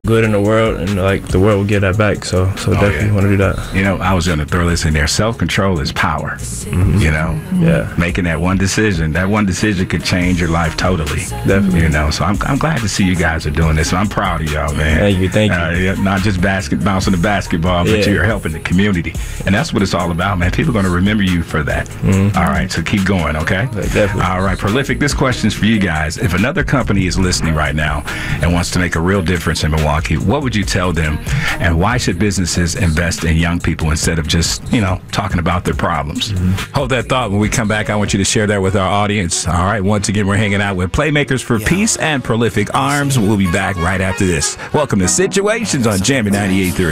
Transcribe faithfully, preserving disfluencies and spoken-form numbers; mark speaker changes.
Speaker 1: good in the world, and like the world will get that back. So, so
Speaker 2: Oh,
Speaker 1: definitely
Speaker 2: yeah.
Speaker 1: want to do that.
Speaker 2: You know, I was going to throw this in there. Self-control is power.
Speaker 1: Mm-hmm.
Speaker 2: You know,
Speaker 1: Yeah.
Speaker 2: making that one decision. That one decision could change your life totally.
Speaker 1: Definitely.
Speaker 2: You know, so I'm, I'm glad to see you guys are doing this. I'm proud of y'all, man.
Speaker 1: Thank you, thank you.
Speaker 2: Uh, yeah, not just basket bouncing the basketball, but
Speaker 1: Yeah.
Speaker 2: you're helping the community, and that's what it's all about, man. People are going to remember you for that.
Speaker 1: Mm-hmm.
Speaker 2: All right, so keep going, okay?
Speaker 1: Definitely.
Speaker 2: All right, Prolific. This question's for you guys. If another company is listening right now and wants to make a real difference in Milwaukee, what would you tell them, and why should businesses invest in young people instead of just, you know, talking about their problems?
Speaker 3: Mm-hmm. Hold that thought. When we come back, I want you to share that with our audience. All right, once again, we're hanging out with Playmakers for Peace and Prolific Arms. We'll be back right after this. Welcome to Situations on Jammin' ninety-eight point three.